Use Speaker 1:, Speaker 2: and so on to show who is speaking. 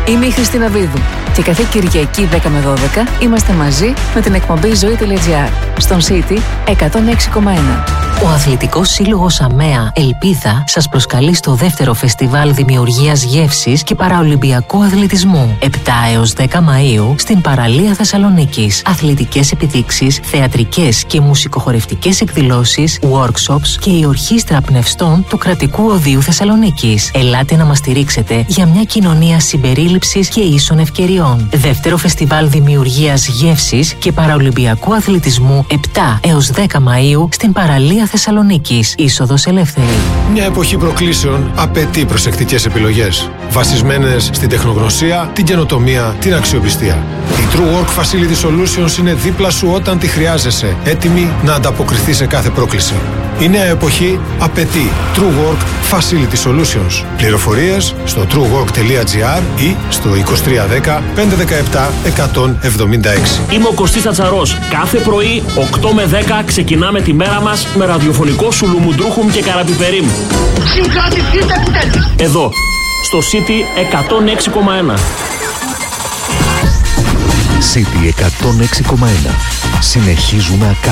Speaker 1: Είμαι η Χριστίνα Βίδου και κάθε Κυριακή 10 με 12 είμαστε μαζί με την εκπομπή Ζωή.gr στον City 106,1. Ο Αθλητικός Σύλλογος ΑΜΕΑ Ελπίδα σας προσκαλεί στο δεύτερο φεστιβάλ δημιουργίας γεύσης και παραολυμπιακού αθλητισμού 7 έως 10 Μαΐου στην παραλία Θεσσαλονίκης. Αθλητικές επιδείξεις, θεατρικές και μουσικοχορευτικές εκδηλώσεις, workshops και η ορχήστρα πνευστών του Κρατικού Οδείου Θεσσαλονίκης. Ελάτε να μας στηρίξετε για μια κοινωνία συμπερίληψης και ίσων ευκαιριών. Δεύτερο φεστιβάλ δημιουργίας γεύσης και παραολυμπιακού αθλητισμού 7 έως 10 Μαΐου στην παραλία Θεσσαλονίκης. Είσοδος ελεύθερη.
Speaker 2: Μια εποχή προκλήσεων απαιτεί προσεκτικές επιλογές, βασισμένες στην τεχνογνωσία, την καινοτομία, την αξιοπιστία. Η True Work Facility Solutions είναι δίπλα σου όταν τη χρειάζεσαι, έτοιμη να ανταποκριθεί σε κάθε πρόκληση. Η νέα εποχή απαιτεί True Work Facility Solutions. Πληροφορίες στο truework.gr ή στο 2310 517 176.
Speaker 3: Είμαι ο Κωστής Ατσαρός. Κάθε πρωί 8 με 10 ξεκινάμε τη μέρα μας με ραδιοφωνικό σουλουμουντρούχουμ και καραπιπερίμ.
Speaker 4: Συγκρατηθείτε επιτέλους.
Speaker 3: Εδώ, στο City 106,1.
Speaker 5: City 106,1. Συνεχίζουμε